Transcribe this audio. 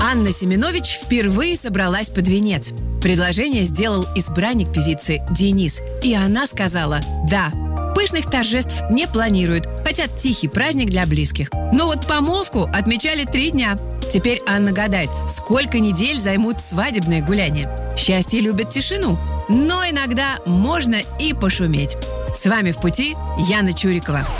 Анна Семенович впервые собралась под венец. Предложение сделал избранник певицы Денис, и она сказала «да». Пышных торжеств не планируют, хотят тихий праздник для близких. Но вот помолвку отмечали 3 дня. Теперь Анна гадает, сколько недель займут свадебные гуляния. Счастье любит тишину, но иногда можно и пошуметь. С вами «В пути» Яна Чурикова.